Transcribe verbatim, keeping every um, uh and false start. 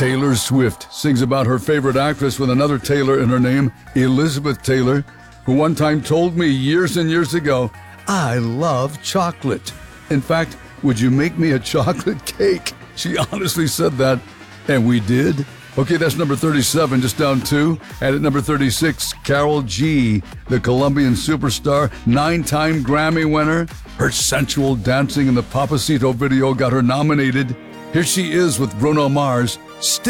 Taylor Swift sings about her favorite actress with another Taylor in her name, Elizabeth Taylor, who one time told me years and years ago, "I love chocolate. In fact, would you make me a chocolate cake?" She honestly said that, and we did. Okay, that's number thirty-seven, just down two. And at number thirty-six, Karol G, the Colombian superstar, nine-time Grammy winner. Her sensual dancing in the Papacito video got her nominated. Here she is with Bruno Mars, Still